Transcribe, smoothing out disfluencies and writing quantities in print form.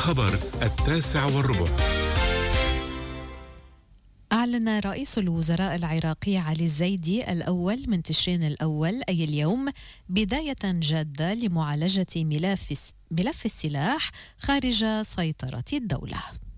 الخبر 9:15. أعلن رئيس الوزراء العراقي علي الزيدي الأول من تشرين الأول أي اليوم بداية جادة لمعالجة ملف السلاح خارج سيطرة الدولة.